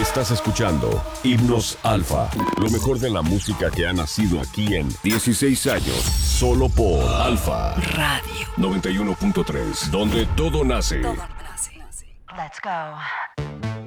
Estás escuchando Himnos Alfa, lo mejor de la música que ha nacido aquí en 16 años, solo por Alfa Radio 91.3, donde todo nace. Let's go.